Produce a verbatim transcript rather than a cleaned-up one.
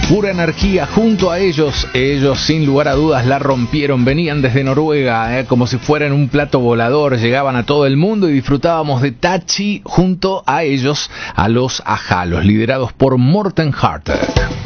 Pura energía junto a ellos. Ellos sin lugar a dudas la rompieron. Venían desde Noruega, eh, como si fueran un plato volador. Llegaban a todo el mundo y disfrutábamos de Tachi junto a ellos, a los A J A, los liderados por Morten Harket.